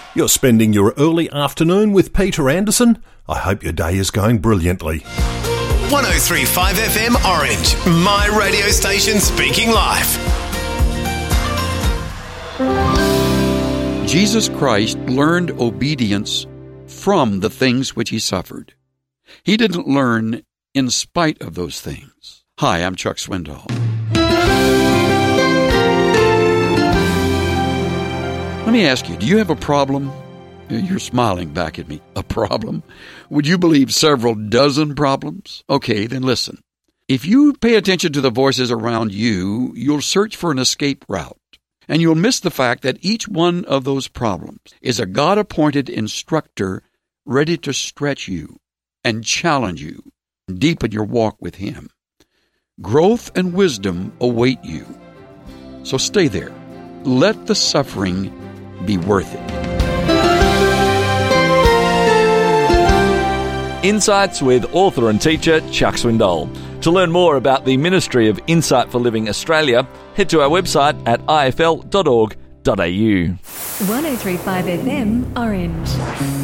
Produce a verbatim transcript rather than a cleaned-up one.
You're spending your early afternoon with Peter Anderson? I hope your day is going brilliantly. one oh three point five F M Orange, my radio station speaking life. Jesus Christ learned obedience from the things which he suffered. He didn't learn in spite of those things. Hi, I'm Chuck Swindoll. Let me ask you, do you have a problem? You're smiling back at me. A problem? Would you believe several dozen problems? Okay, then listen. If you pay attention to the voices around you, you'll search for an escape route. And you'll miss the fact that each one of those problems is a God-appointed instructor ready to stretch you and challenge you, deepen your walk with Him. Growth and wisdom await you. So stay there. Let the suffering be worth it. Insights with author and teacher Chuck Swindoll. To learn more about the Ministry of Insight for Living Australia, head to our website at i f l dot org dot a u. one oh three point five F M Orange.